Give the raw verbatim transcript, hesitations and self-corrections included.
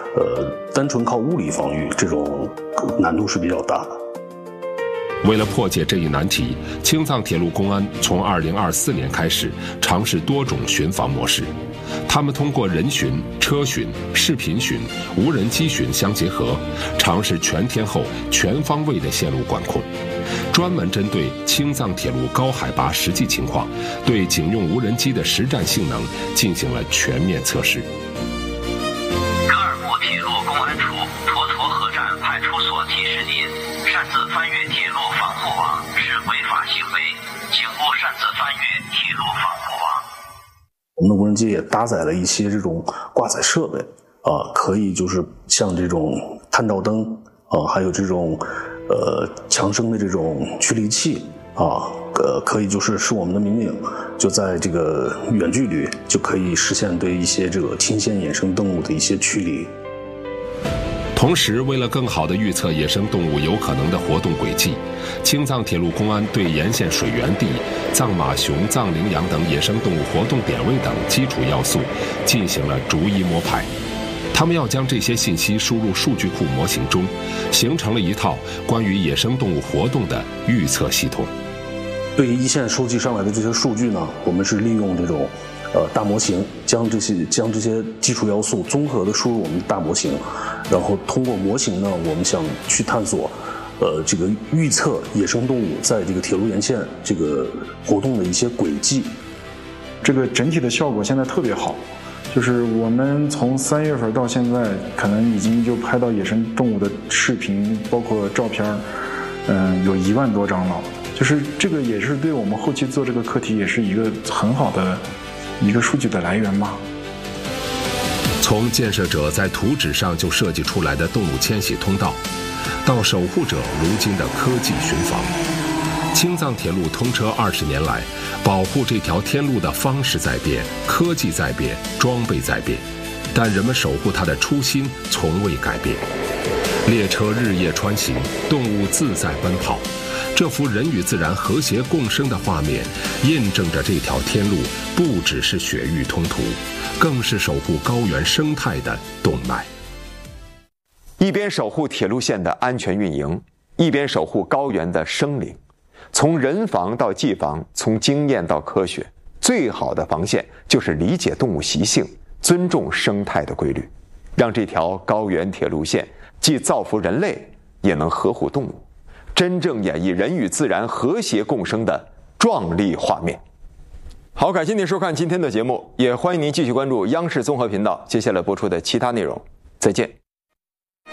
呃，单纯靠物理防御这种难度是比较大的。 为了破解这一难题，青藏铁路公安从二零二四年开始尝试多种巡防模式。他们通过人巡、车巡、视频巡、无人机巡相结合，尝试全天候、全方位的线路管控。专门针对青藏铁路高海拔实际情况，对警用无人机的实战性能进行了全面测试。 格尔木铁路公安处沱沱河站派出所提示您：擅自翻越铁路防护网是违法行为，请勿擅自翻越铁路防护网。 我们的无人机也搭载了一些这种挂载设备啊，可以就是像这种探照灯啊，还有这种呃强声的这种驱离器啊，呃可以就是使我们的民警就在这个远距离就可以实现对一些这个亲线野生动物的一些驱离。 同时，为了更好地预测野生动物有可能的活动轨迹，青藏铁路公安对沿线水源地、藏马熊、藏羚羊等野生动物活动点位等基础要素进行了逐一摸排。他们要将这些信息输入数据库模型中，形成了一套关于野生动物活动的预测系统。 对于一线收集上来的这些数据呢，我们是利用这种呃大模型，将这些将这些基础要素综合的输入我们的大模型，然后通过模型呢，我们想去探索呃这个预测野生动物在这个铁路沿线这个活动的一些轨迹。 这个整体的效果现在特别好，就是我们从三月份到现在，可能已经就拍到野生动物的视频，包括照片，嗯，有一万多张了。就是这个也是对我们后期做这个课题也是一个很好的一个数据的来源嘛。 从建设者在图纸上就设计出来的动物迁徙通道，到守护者如今的科技巡防，青藏铁路通车二十年来，保护这条天路的方式在变，科技在变，装备在变，但人们守护它的初心从未改变。列车日夜穿行，动物自在奔跑，这幅人与自然和谐共生的画面，印证着这条天路不只是雪域通途，更是守护高原生态的动脉。 一边守护铁路线的安全运营，一边守护高原的生灵。从人防到技防，从经验到科学，最好的防线就是理解动物习性，尊重生态的规律，让这条高原铁路线既造福人类，也能呵护动物，真正演绎人与自然和谐共生的壮丽画面。好，感谢您收看今天的节目，也欢迎您继续关注央视综合频道接下来播出的其他内容。再见。